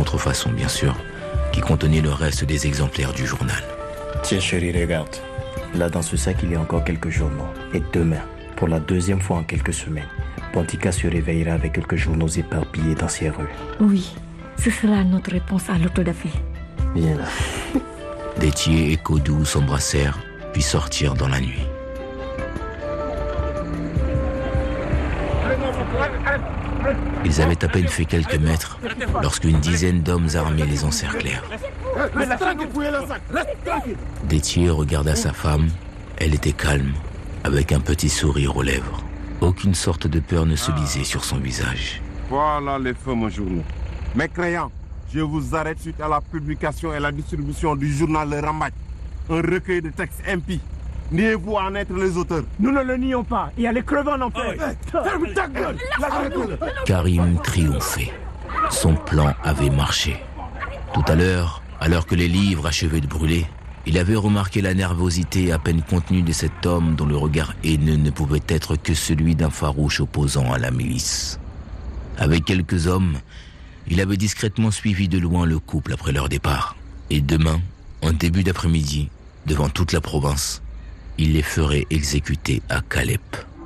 contrefaçon bien sûr, qui contenait le reste des exemplaires du journal. Tiens chérie, regarde. Là dans ce sac, il y a encore quelques journaux. Et demain, pour la deuxième fois en quelques semaines, Bantika se réveillera avec quelques journaux éparpillés dans ses rues. Oui, ce sera notre réponse à l'autodafé. Bien là. Détier et Kodou s'embrassèrent, puis sortirent dans la nuit. Ils avaient à peine fait quelques mètres lorsqu'une dizaine d'hommes armés les encerclèrent. Détier regarda sa femme. Elle était calme, avec un petit sourire aux lèvres. Aucune sorte de peur ne se lisait sur son visage. Voilà les fameux journaux. Mes créants, je vous arrête suite à la publication et la distribution du journal Le Rambac, un recueil de textes impies. Niez-vous en être les auteurs? Nous ne le nions pas. Et allez crevant en fait. Ferme ta gueule! Karim triomphait. Son plan avait marché. Tout à l'heure, alors que les livres achevaient de brûler, il avait remarqué la nervosité à peine contenue de cet homme dont le regard haineux ne pouvait être que celui d'un farouche opposant à la milice. Avec quelques hommes, il avait discrètement suivi de loin le couple après leur départ. Et demain, en début d'après-midi, devant toute la province, il les ferait exécuter à Calep.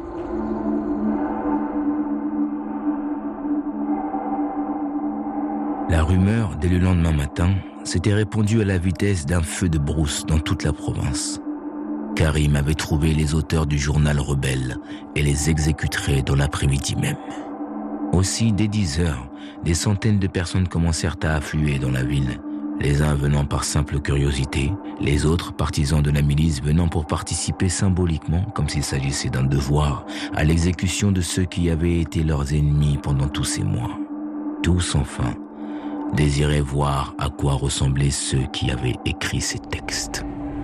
La rumeur, dès le lendemain matin, s'était répandue à la vitesse d'un feu de brousse dans toute la province. Karim avait trouvé les auteurs du journal rebelle et les exécuterait dans l'après-midi même. Aussi, dès 10 heures, des centaines de personnes commencèrent à affluer dans la ville, les uns venant par simple curiosité, les autres partisans de la milice venant pour participer symboliquement, comme s'il s'agissait d'un devoir, à l'exécution de ceux qui avaient été leurs ennemis pendant tous ces mois. Tous, enfin, désiraient voir à quoi ressemblaient ceux qui avaient écrit ces textes.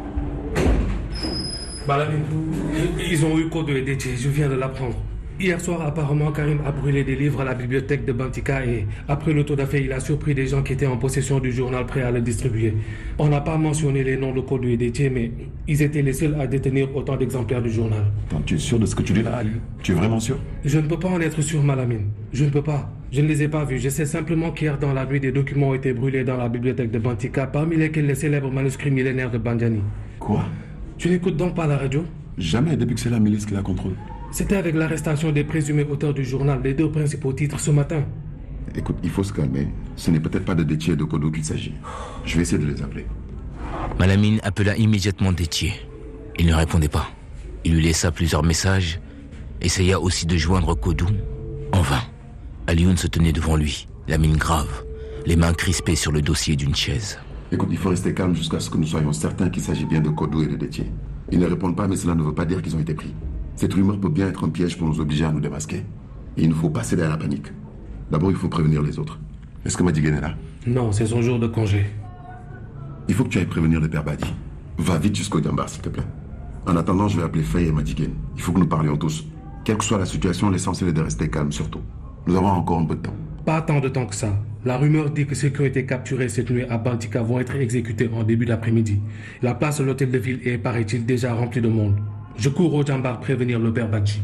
Malamine, ils ont eu Kodou et Détier, je viens de l'apprendre. Hier soir, apparemment, Karim a brûlé des livres à la bibliothèque de Bantika et après l'autodafé, il a surpris des gens qui étaient en possession du journal prêt à le distribuer. On n'a pas mentionné les noms de Kodou et Détier, mais ils étaient les seuls à détenir autant d'exemplaires du journal. Attends, tu es sûr de ce que tu dis là, Ali? Tu es vraiment sûr? Je ne peux pas en être sûr, Malamine. Je ne peux pas. Je ne les ai pas vus. Je sais simplement qu'hier dans la nuit, des documents ont été brûlés dans la bibliothèque de Bantika, parmi lesquels les célèbres manuscrits millénaires de Bandjani. Quoi? Tu n'écoutes donc pas la radio? Jamais, depuis que c'est la milice qui la contrôle. C'était avec l'arrestation des présumés auteurs du journal, les deux principaux titres ce matin. Écoute, il faut se calmer. Ce n'est peut-être pas de Détier et de Kodou qu'il s'agit. Je vais essayer de les appeler. Malamine appela immédiatement Détier. Il ne répondait pas. Il lui laissa plusieurs messages, essaya aussi de joindre Kodou. En vain. Alioune se tenait devant lui, la mine grave, les mains crispées sur le dossier d'une chaise. Écoute, il faut rester calme jusqu'à ce que nous soyons certains qu'il s'agit bien de Kodou et de Détier. Ils ne répondent pas, mais cela ne veut pas dire qu'ils ont été pris. Cette rumeur peut bien être un piège pour nous obliger à nous démasquer. Et il ne faut pas céder à la panique. D'abord, il faut prévenir les autres. Est-ce que Madigen est là? Non, c'est son jour de congé. Il faut que tu ailles prévenir le père Badi. Va vite jusqu'au Diambar, s'il te plaît. En attendant, je vais appeler Faye et Madigen. Il faut que nous parlions tous. Quelle que soit la situation, l'essentiel est de rester calme, surtout. Nous avons encore un peu de temps. Pas tant de temps que ça. La rumeur dit que ceux qui ont été capturés cette nuit à Bantika vont être exécutés en début d'après-midi. La place de l'hôtel de ville est, paraît-il, déjà remplie de monde. Je cours au Jambar prévenir le père Badji.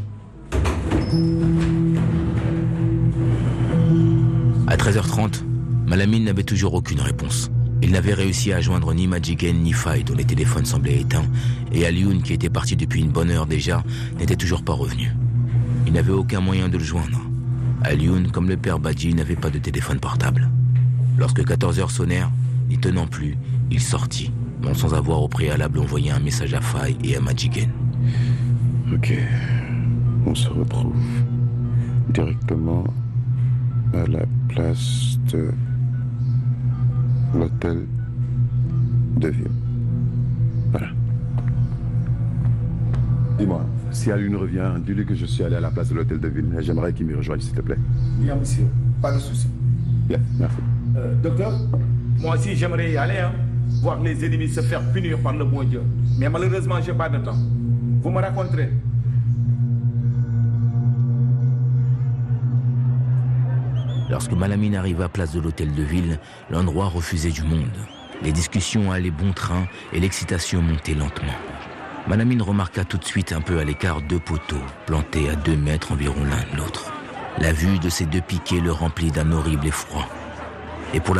À 13h30, Malamine n'avait toujours aucune réponse. Il n'avait réussi à joindre ni Madjigen ni Faye, dont les téléphones semblaient éteints, et Alioune, qui était parti depuis une bonne heure déjà, n'était toujours pas revenu. Il n'avait aucun moyen de le joindre. Alioune, comme le père Badji, n'avait pas de téléphone portable. Lorsque 14h sonnèrent, n'y tenant plus, il sortit, non sans avoir au préalable envoyé un message à Faye et à Madjigen. Ok, on se retrouve directement à la place de l'hôtel de ville. Voilà. Dis-moi, si Alioune revient, dis-lui que je suis allé à la place de l'hôtel de ville. J'aimerais qu'il m'y rejoigne, s'il te plaît. Bien, monsieur. Pas de souci. Bien, merci. Docteur, moi aussi j'aimerais y aller, hein, voir les ennemis se faire punir par le bon Dieu. Mais malheureusement, j'ai pas de temps. Vous me raconterez. Lorsque Malamine arriva à place de l'hôtel de ville, l'endroit refusait du monde. Les discussions allaient bon train et l'excitation montait lentement. Malamine remarqua tout de suite un peu à l'écart 2 poteaux, plantés à 2 mètres environ l'un de l'autre. La vue de ces 2 piquets le remplit d'un horrible effroi. Et pour la